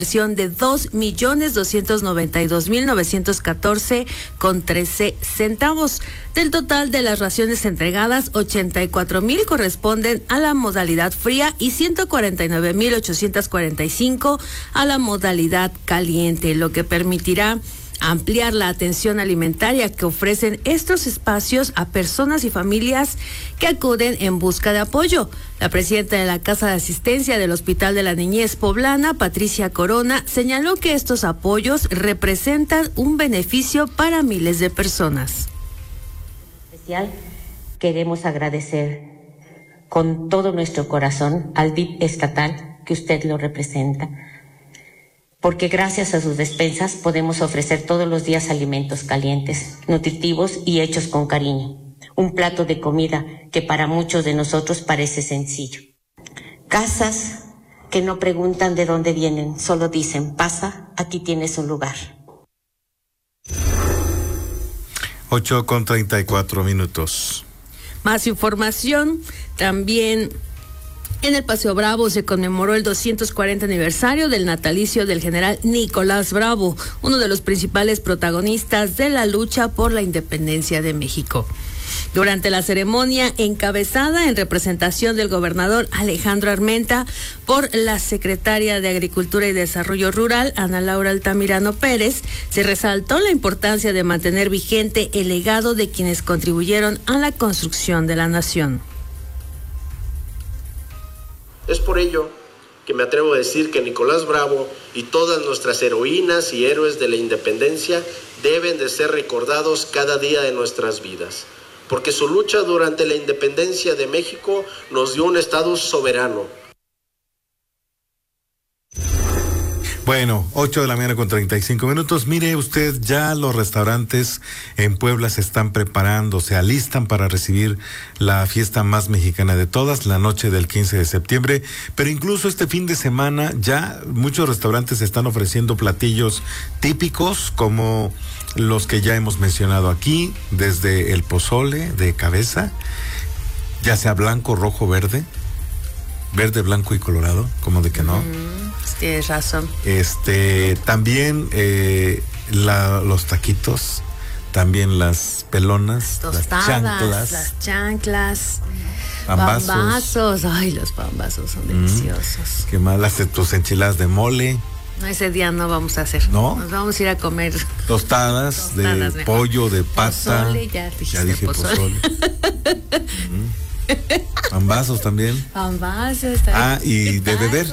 de 2.292.914.13 centavos. Del total de las raciones entregadas, 84,000 corresponden a la modalidad fría y 149,845 a la modalidad caliente, lo que permitirá ampliar la atención alimentaria que ofrecen estos espacios a personas y familias que acuden en busca de apoyo. La presidenta de la Casa de Asistencia del Hospital de la Niñez Poblana, Patricia Corona, señaló que estos apoyos representan un beneficio para miles de personas. Queremos agradecer con todo nuestro corazón al DIF estatal, que usted lo representa, porque gracias a sus despensas podemos ofrecer todos los días alimentos calientes, nutritivos y hechos con cariño. Un plato de comida que para muchos de nosotros parece sencillo. Casas que no preguntan de dónde vienen, solo dicen, pasa, aquí tienes un lugar. 8:34. Más información, también en el Paseo Bravo se conmemoró el 240 aniversario del natalicio del general Nicolás Bravo, uno de los principales protagonistas de la lucha por la independencia de México. Durante la ceremonia, encabezada en representación del gobernador Alejandro Armenta por la secretaria de Agricultura y Desarrollo Rural, Ana Laura Altamirano Pérez, se resaltó la importancia de mantener vigente el legado de quienes contribuyeron a la construcción de la nación. Es por ello que me atrevo a decir que Nicolás Bravo y todas nuestras heroínas y héroes de la independencia deben de ser recordados cada día de nuestras vidas, porque su lucha durante la independencia de México nos dio un estado soberano. Bueno, 8:35 a.m. Mire usted, ya los restaurantes en Puebla se están preparando, se alistan para recibir la fiesta más mexicana de todas, la noche del 15 de septiembre. Pero incluso este fin de semana ya muchos restaurantes están ofreciendo platillos típicos como los que ya hemos mencionado aquí, desde el pozole de cabeza, ya sea blanco, rojo, verde, blanco y colorado, como de que no. Tienes razón. También los taquitos, también las pelonas, tostadas, las chanclas, pambazos. Ay, los pambazos son deliciosos. ¿Qué más? Tus enchiladas de mole. No, ese día no vamos a hacer. ¿No? Nos vamos a ir a comer tostadas de mejor. Pollo, de pata. Pozole, ya dije pozole. Pambazos también. Pambazos. Y de beber.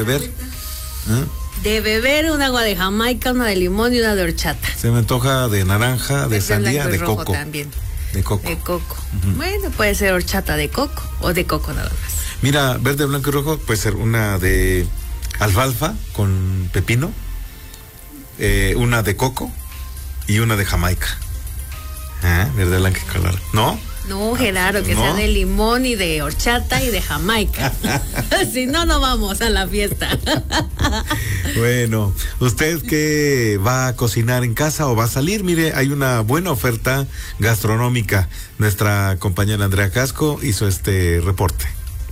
De beber, un agua de Jamaica, una de limón y una de horchata. Se me antoja de naranja, de sandía, de rojo coco. También. De coco. Bueno, puede ser horchata de coco o de coco nada más. Mira, verde, blanco y rojo puede ser una de alfalfa con pepino, una de coco y una de Jamaica. Verde, blanco y color. ¿No? No, Gerardo, que sea de limón y de horchata y de Jamaica. Si no, no vamos a la fiesta. Bueno, ¿usted qué va a cocinar en casa o va a salir? Mire, hay una buena oferta gastronómica. Nuestra compañera Andrea Casco hizo este reporte.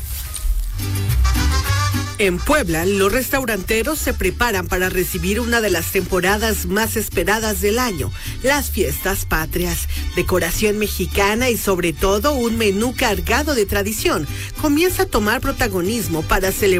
En Puebla, los restauranteros se preparan para recibir una de las temporadas más esperadas del año, las fiestas patrias. Decoración mexicana y sobre todo un menú cargado de tradición comienza a tomar protagonismo para celebrar